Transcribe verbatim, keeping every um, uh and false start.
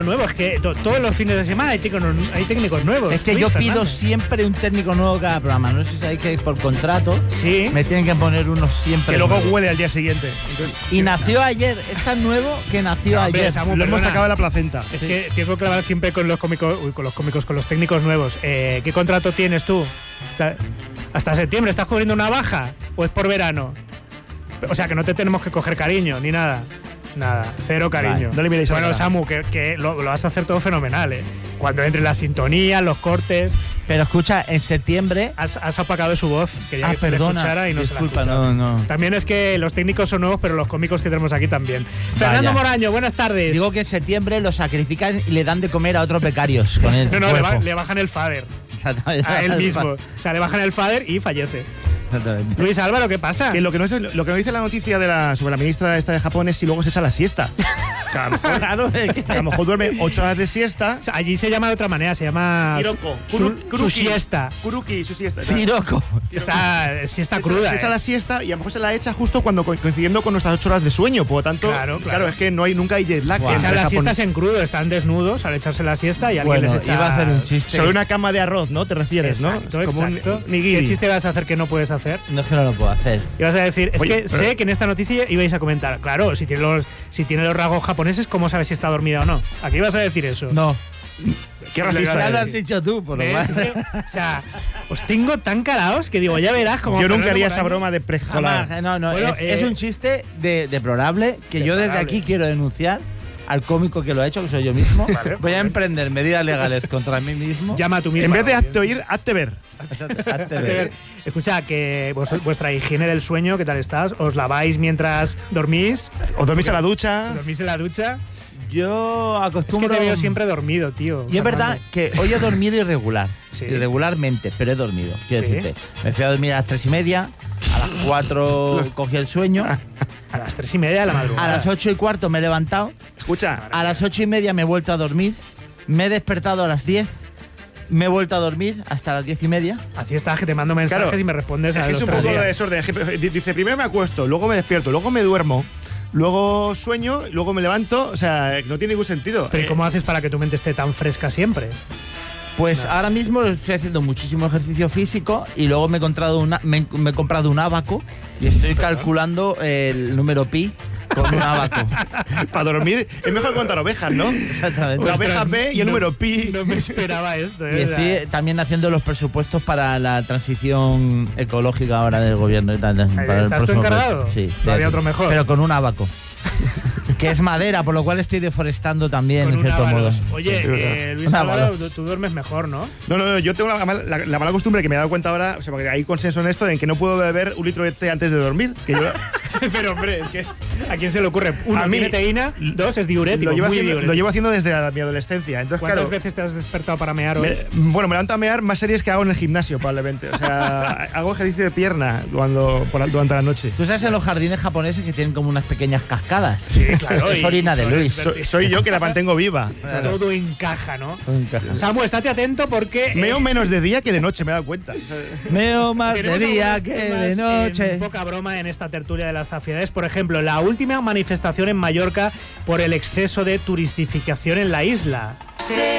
nuevo, es que to todos los fines de semana hay técnicos, hay técnicos nuevos. Es que Luis yo Fernández. pido siempre un técnico nuevo cada programa. No sé si sabéis que por contrato sí. me tienen que poner uno siempre. Que luego nuevo. huele al día siguiente. Entonces, y nació ayer, es tan nuevo que nació no, hombre, ayer. Samu, lo hemos perdona. sacado de la placenta. Es Sí. que tienes que clavar siempre con los cómicos, uy, con los cómicos, con los técnicos nuevos. Eh, ¿Qué contrato tienes tú? Hasta septiembre, ¿estás cubriendo una baja? ¿O es por verano? O sea, que no te tenemos que coger cariño, ni nada. Nada, cero cariño. Vale, no le miréis a la bueno, cara. Samu, que, que lo, lo vas a hacer todo fenomenal, ¿eh? Cuando entre la sintonía, los cortes. Pero escucha, en septiembre. Has, has apagado su voz, quería Ah, que se le perdona, escuchara y no disculpa, se la escucha. no, no. También es que los técnicos son nuevos, pero los cómicos que tenemos aquí también. Fernando Moraño, buenas tardes. Digo que en septiembre lo sacrifican y le dan de comer a otros becarios con el no, no, le, cuerpo. ba le bajan el fader. Exactamente. A él mismo. O sea, le bajan el fader y fallece. Exactamente. Luis Álvaro, ¿qué pasa? Que lo que no dice, lo que no dice la noticia de la, sobre la ministra esta de Japón es si luego se echa la siesta. O sea, a lo mejor, Claro, es que- a lo mejor duerme ocho horas de siesta. O sea, allí se llama de otra manera, se llama Hiroko. su, Kuru- su Kuruki. siesta. Kuruki, su siesta. Siroco. Está siesta Se echa- cruda. Se echa eh. la siesta y a lo mejor se la echa justo cuando co- coincidiendo con nuestras ocho horas de sueño. Por lo tanto, Claro, claro. es que no hay nunca hay jet lag. Guau. entre Echan las Japón. siestas en crudo, están desnudos al echarse la siesta y alguien Bueno, les echa. iba a hacer un chiste. Sobre una cama de arroz, ¿no? Te refieres, Exacto, ¿no? Es como un- exacto. un nigiri. ¿Qué chiste vas a hacer que no puedes hacer? No es que no lo puedo hacer. Ibas a decir, es Oye, que pero- sé que en esta noticia ibais a comentar, claro, si tiene los si tiene los rasgos japoneses, ¿cómo sabes si está dormida o no? ¿A qué ibas a decir eso? No. Qué racista Ya lo eres. has dicho tú, por lo ¿Ves? cual. O sea, os tengo tan calaos que digo, ya verás cómo. Yo nunca Fernando haría esa Moraño- broma de preescolar. Jamás, no, no. Bueno, es, eh, es un chiste de deplorable que yo desde deplorable. aquí quiero denunciar al cómico que lo ha hecho, que soy yo mismo. Vale, Voy a perfecto. emprender medidas legales contra mí mismo. Llama a tu misma. En vez de voz, hazte oír, hazte ver. Hazte Hazte ver. ver. Escucha, que vos, vuestra higiene del sueño, ¿qué tal estás? ¿Os laváis mientras dormís? O dormís a la ducha. ¿Dormís en la ducha? Yo Es que acostumbro. te veo siempre dormido, tío. Y es verdad Fernando. que hoy he dormido irregular. Sí. Irregularmente, pero he dormido. Quiero Sí. decirte. Me fui a dormir a las tres y media. A las cuatro cogí el sueño. A las tres y media de la madrugada. A las ocho y cuarto me he levantado. Escucha, A las ocho y media me he vuelto a dormir. Me he despertado a las diez. Me he vuelto a dormir hasta las diez y media. Así estás, que te mando mensajes Claro. y me respondes es a que los es un tres poco de días. desorden. Es que dice, primero me acuesto, luego me despierto, luego me duermo, luego sueño, luego me levanto. O sea, no tiene ningún sentido. Pero ¿y Eh, cómo haces para que tu mente esté tan fresca siempre? Pues ahora mismo estoy haciendo muchísimo ejercicio físico y luego me he comprado, una, me, me he comprado un abaco y estoy calculando el número pi con un abaco. Para dormir es mejor contar ovejas, ¿no? Exactamente. La oveja P y el no- número pi. No me esperaba esto, Y ¿eh? O sea, estoy también haciendo los presupuestos para la transición ecológica ahora del gobierno y tal. Para el ¿estás tú próximo encargado? proyecto. Sí. No había sí. otro mejor. Pero con un abaco. Que es madera, por lo cual estoy deforestando también, con en un cierto modo. ábalos. Oye, Sí, verdad. eh, Luis Un Álvaro, ábalos. tú, tú duermes mejor, ¿no? No, no, no, yo tengo la, la- la mala costumbre que me he dado cuenta ahora, o sea, porque hay consenso en esto, en que no puedo beber un litro de té antes de dormir. Que yo Pero, hombre, es que ¿a quién se le ocurre? Uno, A mí- tiene teína, dos, es diurético, lo llevo, muy haciendo, diurético. lo llevo haciendo desde la- mi adolescencia. Entonces, ¿Cuántas claro, veces te has despertado para mear hoy? me- bueno, me levanto a mear más series que hago en el gimnasio, probablemente. O sea, hago ejercicio de pierna cuando, por la- durante la noche. Tú sabes en los jardines japoneses que tienen como unas pequeñas cascadas. Sí, claro. Es y- orina de y Luis. flores So- soy yo que la mantengo viva. O sea, todo encaja, ¿no? Todo encaja. Samu, estate atento porque… eh, Meo menos de día que de noche, me he dado cuenta. O sea, Meo más de tenemos día algunos que temas de noche. en poca broma en esta tertulia de las zafiedades. Por ejemplo, la última manifestación en Mallorca por el exceso de turistificación en la isla.